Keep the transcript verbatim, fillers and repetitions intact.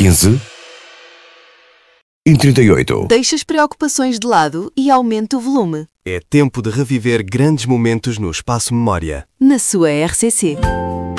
quinze e trinta e oito. Deixa as preocupações de lado e aumenta o volume. É tempo de reviver grandes momentos no Espaço Memória. Na sua R C C.